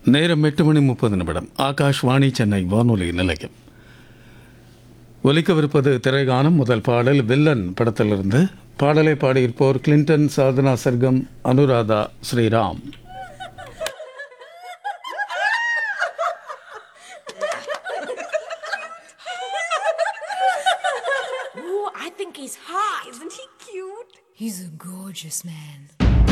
நேரம் 8:30 ஆகாஷ்வாணி சென்னை வானொலி நிலையம். ஒலிக்கவிருப்பது திரைகானம். முதல் பாடல் வில்லன் படத்திலிருந்து. பாடலை பாடியிருப்போர் Clinton, Sadhana Sargam, Anuradha Sriram. Ooh, I think he's hot. Isn't he cute? He's a gorgeous man.